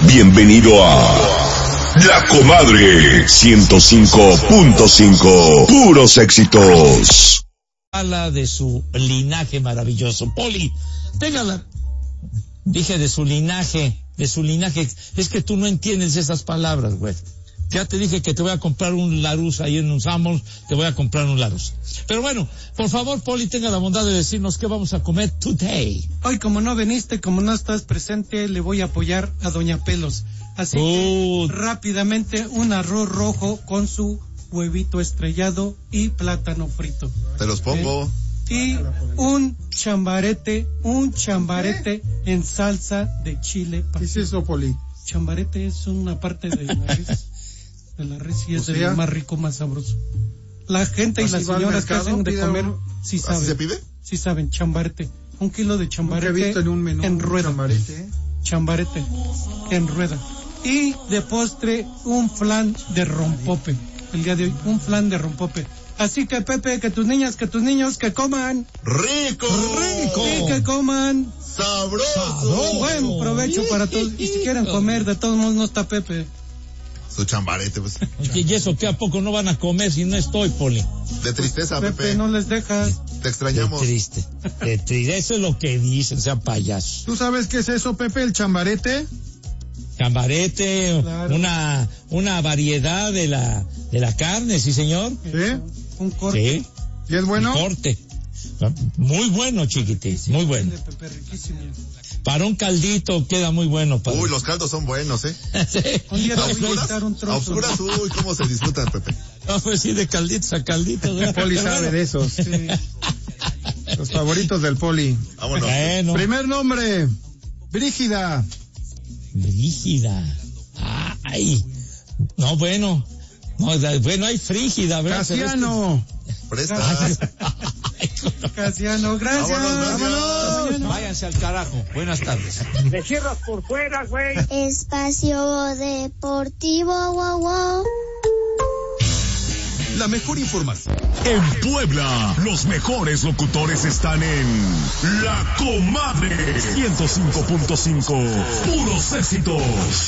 Bienvenido a La Comadre 105.5. Puros éxitos. Habla de su linaje maravilloso. Poli, téngala. Dije de su linaje. Es que tú no entiendes esas palabras, güey. Ya te dije que te voy a comprar un Larus ahí en un Sam's, te voy a comprar un Larus. Pero bueno, por favor, Poli, tenga la bondad de decirnos qué vamos a comer today. Hoy, como no viniste, como no estás presente, le voy a apoyar a Doña Pelos. Así que, rápidamente, un arroz rojo con su huevito estrellado y plátano frito. Te los pongo. Y un chambarete en salsa de chile. ¿Qué es eso, Poli? Chambarete es una parte de la res. De la res y es el más rico, más sabroso. La gente y las señoras que hacen de comer, sí saben. ¿Así se pide? Sí saben, chambarete. 1 kilo de chambarete. Nunca he visto en un menú en rueda. Chambarete. En rueda. Y de postre, un flan de rompope. El día de hoy, un flan de rompope. Así que, Pepe, que tus niños, que coman. ¡Rico! Y que coman. ¡Sabroso! Buen provecho para todos. Y si quieren comer, de todos modos no está Pepe. Su chambarete, pues. ¿Y eso qué? ¿A poco no van a comer si no estoy, Poli? De tristeza, Pepe, no les dejas. Te extrañamos. De triste. Eso es lo que dicen, sean payasos. ¿Tú sabes qué es eso, Pepe, el chambarete? Chambarete, claro. una variedad de la carne, sí, señor. ¿Sí? Un corte. Sí. ¿Y es bueno? Un corte. Muy bueno, chiquitín, muy bueno. Pepe, riquísimo. Para un caldito queda muy bueno. Padre. Uy, los caldos son buenos, ¿eh? Sí. Un día te voy a quitar un trozo. A oscuras, uy, cómo se disfrutan, Pepe. No, pues sí, de calditos a calditos. Poli sabe de esos. Sí. Los favoritos del Poli. Vámonos. Bueno. Primer nombre, Brígida. Brígida. Ay. No, bueno. No, bueno, hay frígida, ¿verdad? Casiano. Prestas. Casiano, gracias. Vámonos. Váyanse al carajo. Buenas tardes. Me cierras por fuera, güey. Espacio Deportivo, wow. La mejor información. En Puebla, los mejores locutores están en La Comadre 105.5. Puros éxitos.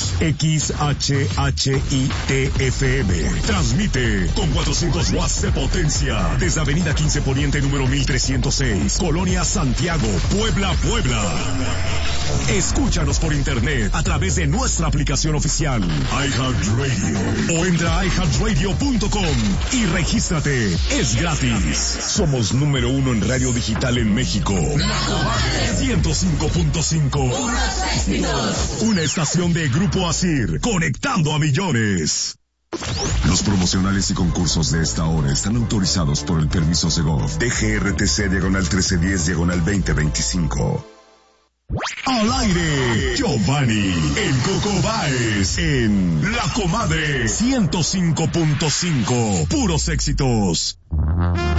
XHHITFM. Transmite con 400 watts de potencia desde Avenida 15 Poniente número 1306, Colonia Santiago, Puebla. Escúchanos por internet a través de nuestra aplicación oficial iHeartRadio o entra a iHeartRadio.com y regístrate. Es gratis. Somos número 1 en radio digital en México. 105.5. Una estación de Grupo Asir, conectando a millones. Los promocionales y concursos de esta hora están autorizados por el permiso Segov. DGRTC/1310/2025. Al aire, Giovanni, el Coco Báez, en La Comadre 105.5. Puros éxitos.